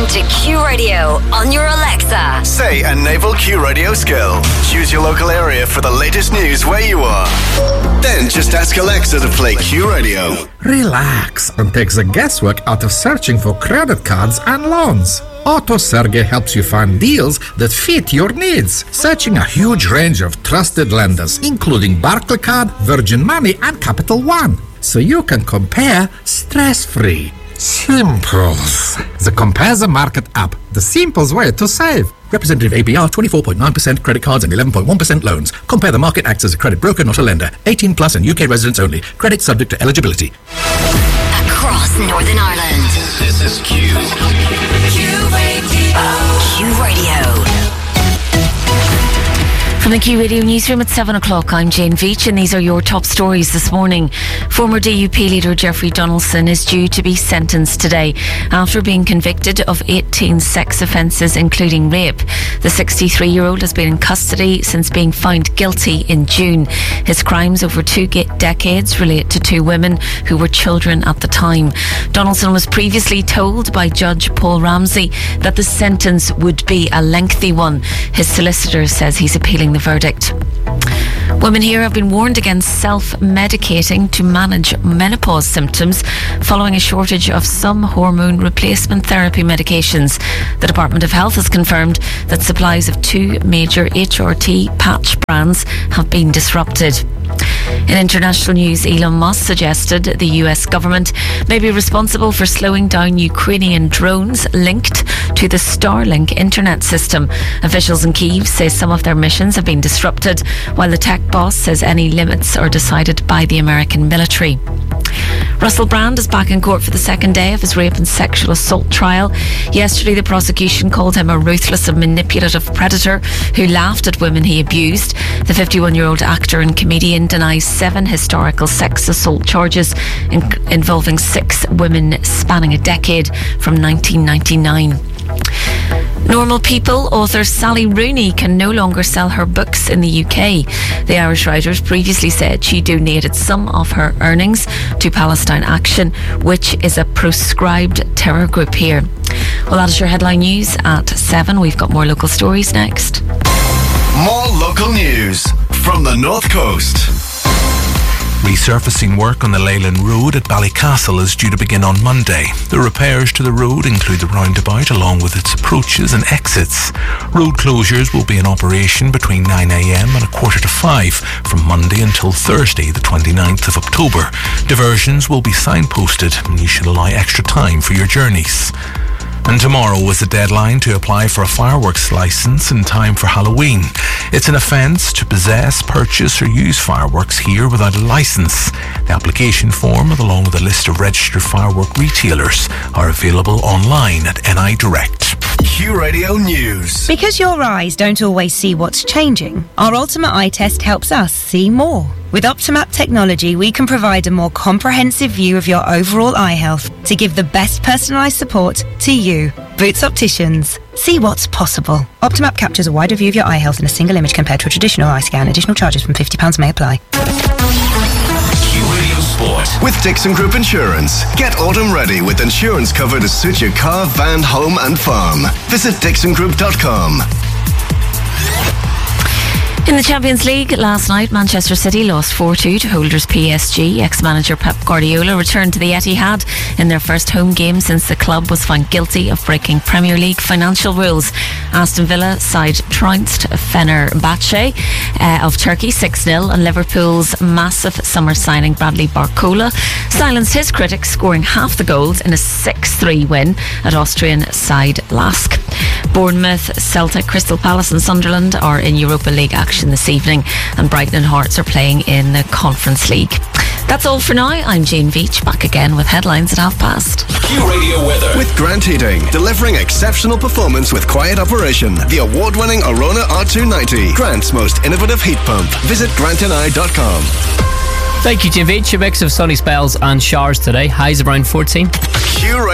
listening to Q Radio on your Alexa. Say a Naval Q Radio skill. Choose your local area for the latest news where you are. Then just ask Alexa to play Q Radio. Relax and takes the guesswork out of searching for credit cards and loans. AutoSerge helps you find deals that fit your needs, searching a huge range of trusted lenders, including Barclaycard, Virgin Money, and Capital One, so you can compare stress-free. Simples. The Compare the Market app, the simplest way to save. Representative APR 24.9% credit cards and 11.1% loans. Compare the Market acts as a credit broker, not a lender. 18 plus and UK residents only. Credit subject to eligibility. Across Northern Ireland. This is Q. Q Radio. Q Radio. From the Q Radio newsroom at 7 o'clock, I'm Jane Veach, and these are your top stories this morning. Former DUP leader Jeffrey Donaldson is due to be sentenced today after being convicted of 18 sex offences, including rape. The 63-year-old has been in custody since being found guilty in June. His crimes over 2 decades relate to 2 women who were children at the time. Donaldson was previously told by Judge Paul Ramsey that the sentence would be a lengthy one. His solicitor says he's appealing the verdict. Women here have been warned against self-medicating to manage menopause symptoms following a shortage of some hormone replacement therapy medications. The Department of Health has confirmed that supplies of 2 major HRT patch brands have been disrupted. In international news, Elon Musk suggested the US government may be responsible for slowing down Ukrainian drones linked to the Starlink internet system. Officials in Kyiv say some of their missions have been disrupted, while the tech boss says any limits are decided by the American military. Russell Brand is back in court for the second day of his rape and sexual assault trial. Yesterday, the prosecution called him a ruthless and manipulative predator who laughed at women he abused. The 51-year-old actor and comedian denies 7 historical sex assault charges involving 6 women spanning a decade from 1999. Normal People author Sally Rooney can no longer sell her books in the UK. The Irish writers previously said she donated some of her earnings to Palestine Action, which is a proscribed terror group here. Well, that is your headline news at 7. We've got more local stories next. More local news from the North Coast. Resurfacing work on the Leyland Road at Ballycastle is due to begin on Monday. The repairs to the road include the roundabout along with its approaches and exits. Road closures will be in operation between 9 a.m. and 4:45 from Monday until Thursday, the 29th of October. Diversions will be signposted and you should allow extra time for your journeys. And tomorrow was the deadline to apply for a fireworks licence in time for Halloween. It's an offence to possess, purchase or use fireworks here without a licence. The application form, along with a list of registered firework retailers, are available online at NI Direct. Q Radio News. Because your eyes don't always see what's changing, our Ultimate Eye Test helps us see more. With Optimap technology, we can provide a more comprehensive view of your overall eye health to give the best personalised support to you. Boots Opticians. See what's possible. Optimap captures a wider view of your eye health in a single image compared to a traditional eye scan. Additional charges from £50 may apply. Q Radio Sport with Dixon Group Insurance. Get autumn ready with insurance cover to suit your car, van, home and farm. Visit dixongroup.com. In the Champions League last night, Manchester City lost 4-2 to holders PSG. Ex-manager Pep Guardiola returned to the Etihad in their first home game since the club was found guilty of breaking Premier League financial rules. Aston Villa side trounced Fenerbahce of Turkey 6-0, and Liverpool's massive summer signing Bradley Barcola silenced his critics, scoring half the goals in a 6-3 win at Austrian side Lask. Bournemouth, Celtic, Crystal Palace and Sunderland are in Europa League action this evening, and Brighton and Hearts are playing in the Conference League. That's all for now. I'm Jane Veach, back again with headlines at 5:30. Q Radio weather with Grant Heating, delivering exceptional performance with quiet operation. The award-winning Arona R290, Grant's most innovative heat pump. Visit grantandI.com. Thank you, Jane Veach. A mix of sunny spells and showers today. Highs around 14. Q